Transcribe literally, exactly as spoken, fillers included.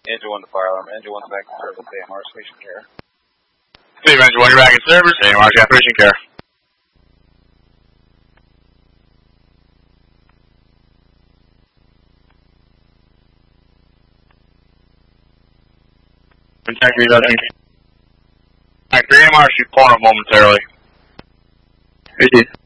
Engine one to fire alarm. Engine one's back in service. A M R station care. Steve, Engine one, you're back in service. A M R station care. Contact me, that's me. Alright, A M R should corner momentarily. It is.